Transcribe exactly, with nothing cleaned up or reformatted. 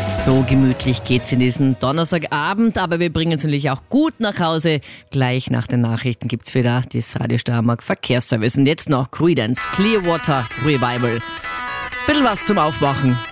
So gemütlich geht's in diesen Donnerstagabend, aber wir bringen es natürlich auch gut nach Hause. Gleich nach den Nachrichten gibt's wieder das Radio Steiermark Verkehrsservice. Und jetzt noch Creedence Clearwater Revival. Bisschen was zum Aufwachen.